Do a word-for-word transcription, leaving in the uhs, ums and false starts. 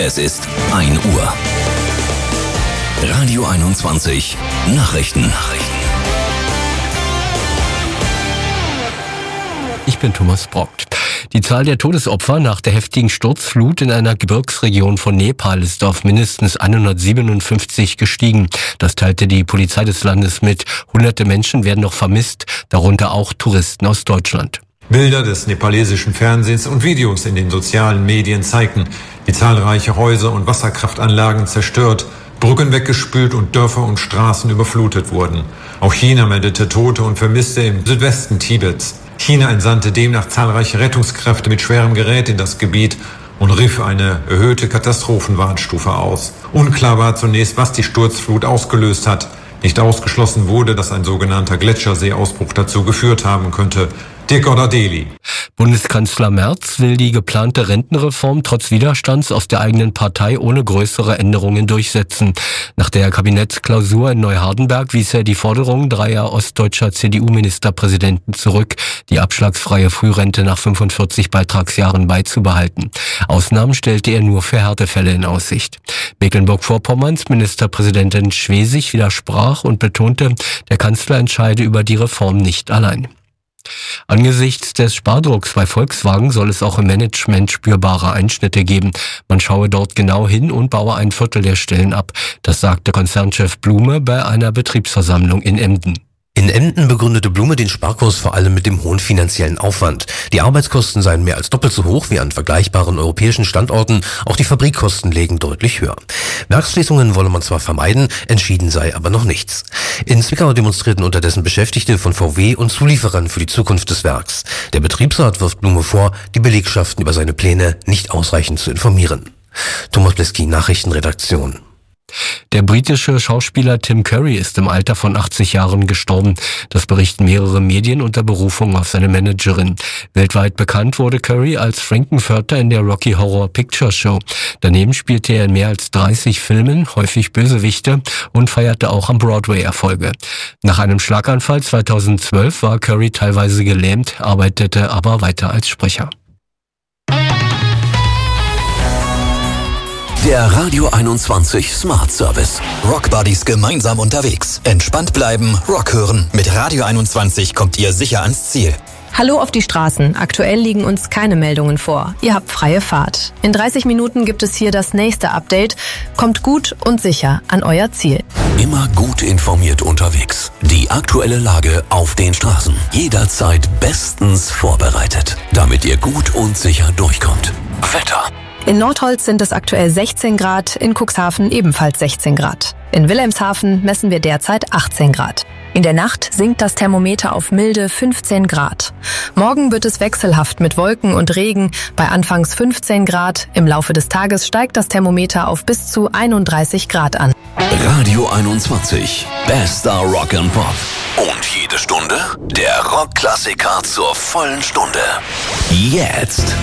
Es ist ein Uhr. Radio einundzwanzig Nachrichten. Ich bin Thomas Brockt. Die Zahl der Todesopfer nach der heftigen Sturzflut in einer Gebirgsregion von Nepal ist auf mindestens hundertsiebenundfünfzig gestiegen. Das teilte die Polizei des Landes mit. Hunderte Menschen werden noch vermisst, darunter auch Touristen aus Deutschland. Bilder des nepalesischen Fernsehens und Videos in den sozialen Medien zeigten, wie zahlreiche Häuser und Wasserkraftanlagen zerstört, Brücken weggespült und Dörfer und Straßen überflutet wurden. Auch China meldete Tote und Vermisste im Südwesten Tibets. China entsandte demnach zahlreiche Rettungskräfte mit schwerem Gerät in das Gebiet und rief eine erhöhte Katastrophenwarnstufe aus. Unklar war zunächst, was die Sturzflut ausgelöst hat. Nicht ausgeschlossen wurde, dass ein sogenannter Gletscherseeausbruch dazu geführt haben könnte. Dirk Odadeli. Bundeskanzler Merz will die geplante Rentenreform trotz Widerstands aus der eigenen Partei ohne größere Änderungen durchsetzen. Nach der Kabinettsklausur in Neuhardenberg wies er die Forderung dreier ostdeutscher C D U-Ministerpräsidenten zurück, die abschlagsfreie Frührente nach fünfundvierzig Beitragsjahren beizubehalten. Ausnahmen stellte er nur für Härtefälle in Aussicht. Mecklenburg-Vorpommerns Ministerpräsidentin Schwesig widersprach und betonte, der Kanzler entscheide über die Reform nicht allein. Angesichts des Spardrucks bei Volkswagen soll es auch im Management spürbare Einschnitte geben. Man schaue dort genau hin und baue ein Viertel der Stellen ab. Das sagte Konzernchef Blume bei einer Betriebsversammlung in Emden. In Emden begründete Blume den Sparkurs vor allem mit dem hohen finanziellen Aufwand. Die Arbeitskosten seien mehr als doppelt so hoch wie an vergleichbaren europäischen Standorten. Auch die Fabrikkosten lägen deutlich höher. Werksschließungen wolle man zwar vermeiden, entschieden sei aber noch nichts. In Zwickau demonstrierten unterdessen Beschäftigte von V W und Zulieferern für die Zukunft des Werks. Der Betriebsrat wirft Blume vor, die Belegschaften über seine Pläne nicht ausreichend zu informieren. Thomas Bleski, Nachrichtenredaktion. Der britische Schauspieler Tim Curry ist im Alter von achtzig Jahren gestorben. Das berichten mehrere Medien unter Berufung auf seine Managerin. Weltweit bekannt wurde Curry als Frankenfurter in der Rocky Horror Picture Show. Daneben spielte er in mehr als dreißig Filmen, häufig Bösewichte, und feierte auch am Broadway Erfolge. Nach einem Schlaganfall zweitausendzwölf war Curry teilweise gelähmt, arbeitete aber weiter als Sprecher. Der Radio einundzwanzig Smart Service. Rock Buddies gemeinsam unterwegs. Entspannt bleiben, Rock hören. Mit Radio einundzwanzig kommt ihr sicher ans Ziel. Hallo auf die Straßen. Aktuell liegen uns keine Meldungen vor. Ihr habt freie Fahrt. In dreißig Minuten gibt es hier das nächste Update. Kommt gut und sicher an euer Ziel. Immer gut informiert unterwegs. Die aktuelle Lage auf den Straßen. Jederzeit bestens vorbereitet, damit ihr gut und sicher durchkommt. Wetter. In Nordholz sind es aktuell sechzehn Grad, in Cuxhaven ebenfalls sechzehn Grad. In Wilhelmshaven messen wir derzeit achtzehn Grad. In der Nacht sinkt das Thermometer auf milde fünfzehn Grad. Morgen wird es wechselhaft mit Wolken und Regen bei anfangs fünfzehn Grad. Im Laufe des Tages steigt das Thermometer auf bis zu einunddreißig Grad an. Radio einundzwanzig. Bester Rock and Pop. Und jede Stunde der Rockklassiker zur vollen Stunde. Jetzt.